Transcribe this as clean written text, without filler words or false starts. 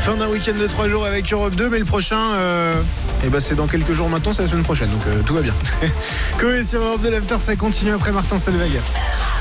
Fin d'un week-end de 3 jours avec Europe 2, mais le prochain, c'est dans quelques jours maintenant, c'est la semaine prochaine, donc tout va bien. Coé sur Europe 2, l'after, ça continue après Martin Solveig.